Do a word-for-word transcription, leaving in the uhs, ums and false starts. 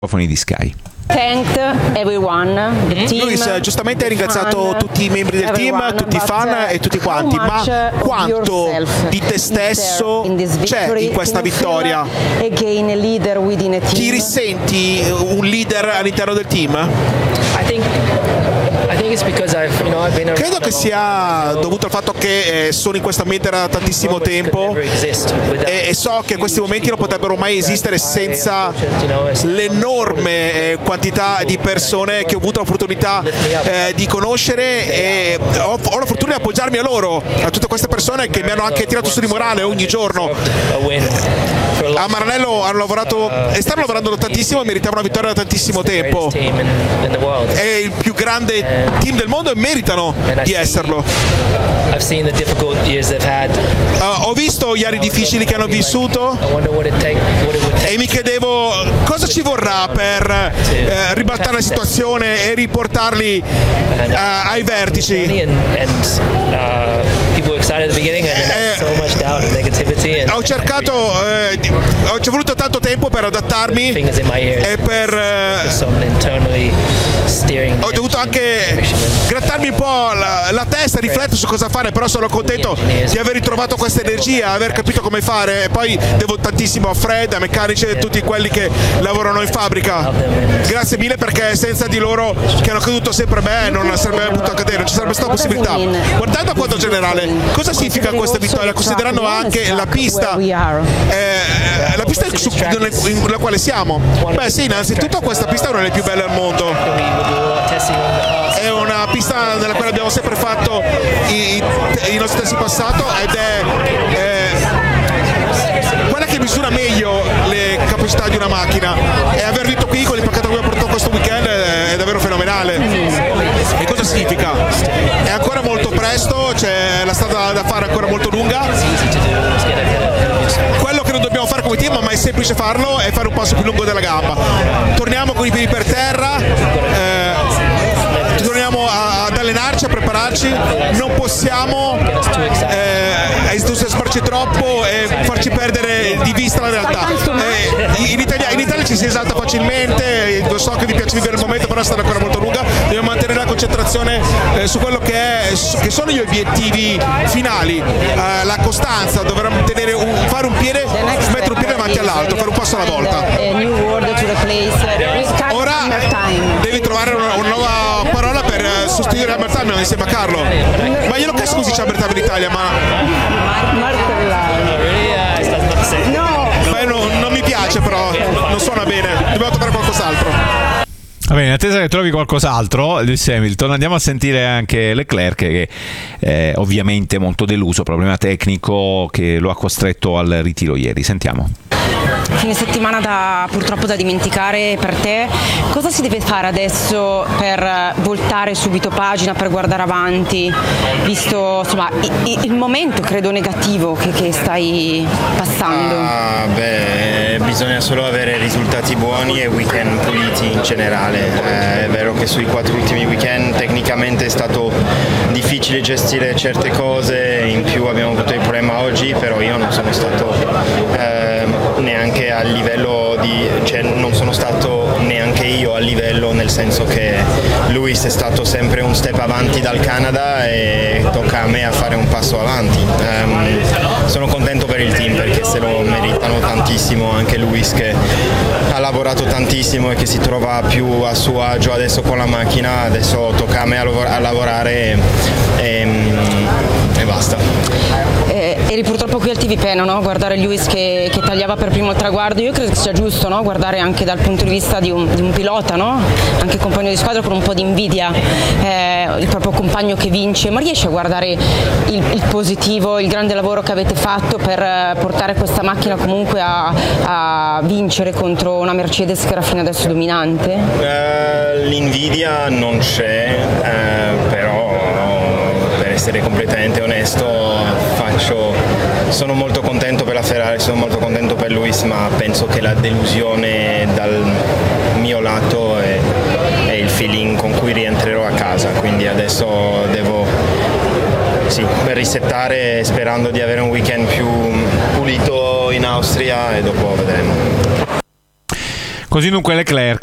microfoni di Sky. Thanked everyone, the team, Luis, giustamente hai ringraziato fan, tutti i membri del everyone, team, tutti i fan but, uh, e tutti quanti, how ma much, uh, quanto yourself di te stesso in this c'è victory? in questa Can you feel vittoria? again a leader within a team? Ti risenti un leader all'interno del team? I think I think it's because I've, you know, I've been Credo che sia dovuto al fatto che eh, sono in questo ambiente da tantissimo tempo e, e so che questi momenti non potrebbero mai esistere senza l'enorme eh, quantità di persone che ho avuto l'opportunità eh, di conoscere, e ho, ho la fortuna di appoggiarmi a loro, a tutte queste persone che mi hanno anche tirato su di morale ogni giorno. A Maranello hanno lavorato e stanno lavorando tantissimo e meritavano una vittoria da tantissimo tempo. È il più grande team del mondo e meritano di esserlo. Uh, ho visto gli anni difficili che hanno vissuto e mi chiedevo cosa ci vorrà per eh, ribaltare la situazione e riportarli uh, ai vertici. Eh, ho cercato, eh, ho ci è voluto tanto tempo per adattarmi e per eh, ho dovuto anche grattarmi un po' la, la testa, riflettere su cosa fare, però sono contento di aver ritrovato questa energia, aver capito come fare, e poi devo tantissimo a Fred, a meccanici e a tutti quelli che lavorano in fabbrica. Grazie mille, perché senza di loro, che hanno creduto sempre a me, non sarebbe potuto accadere, non ci sarebbe stata possibilità. Guardando a quadro generale, cosa significa questa vittoria, considerando anche la pista eh, la pista su, nella quale siamo? Beh sì, innanzitutto questa pista è una delle più belle al mondo, è una pista nella quale abbiamo sempre fatto i, i, i nostri test in passato, ed è eh, quella che misura meglio le capacità di una macchina, e aver vinto qui con l'impaccato che abbiamo portato questo weekend è, è davvero fenomenale. E cosa significa? È ancora molto presto, c'è la strada da fare ancora molto lunga. Quello che non dobbiamo fare come team, ma è semplice farlo, è fare un passo più lungo della gamba. Torniamo con i piedi per terra, eh, torniamo a, ad allenarci, a prepararci, non possiamo eh, entusiasmarci troppo e farci perdere di vista la realtà. Eh, in, Italia, in Italia ci si esalta facilmente, lo so che vi piace vivere il momento, però è stata ancora molto lunga, dobbiamo mantenere la concentrazione eh, su quello che, è, che sono gli obiettivi finali, eh, la costanza, dovremmo tenere un, fare un piede, mettere un piede davanti all'altro, fare un passo alla volta. Ora devi trovare una, una nuova parola per sostituire Albertano insieme a Carlo. Ma io non capisco come si dice Albertano in Italia, ma no, beh, no, non mi piace, però non suona bene, dobbiamo trovare qualcos'altro. Va bene, in attesa che trovi qualcos'altro, Lewis Hamilton, andiamo a sentire anche Leclerc, che è ovviamente molto deluso, problema tecnico che lo ha costretto al ritiro ieri. Sentiamo. Fine settimana da, purtroppo da dimenticare per te. Cosa si deve fare adesso per voltare subito pagina, per guardare avanti, visto insomma il, il momento credo negativo che, che stai passando? Ah, beh, bisogna solo avere risultati buoni e weekend puliti in generale. Eh, è vero che sui quattro ultimi weekend tecnicamente è stato difficile gestire certe cose, in più abbiamo avuto il problema oggi, però io non sono stato eh, neanche a livello di, cioè non sono stato neanche io a livello, nel senso che Lewis è stato sempre un step avanti dal Canada e tocca a me a fare un passo avanti. Um, sono contento per il team perché se lo meritano tantissimo, anche Lewis che ha lavorato tantissimo e che si trova più a suo agio adesso con la macchina, adesso tocca a me a, lav- a lavorare e, e basta. Eh, eri purtroppo qui al T V Pen, no? Guardare Lewis che, che tagliava per primo il traguardo. Io credo che sia giusto, no? Guardare anche dal punto di vista di un, di un pilota, no? Anche compagno di squadra, con un po' di invidia eh, il proprio compagno che vince, ma riesce a guardare il, il positivo, il grande lavoro che avete fatto per portare questa macchina comunque a, a vincere contro una Mercedes che era fino adesso dominante? Uh, l'invidia non c'è, uh, però per essere completamente onesto faccio, sono molto contento per la Ferrari, sono molto contento per Lewis, ma penso che la delusione dal mio lato è, è il feeling con cui rientrerò a casa, quindi adesso devo sì, risettare sperando di avere un weekend più pulito in Austria e dopo vedremo. Così dunque Leclerc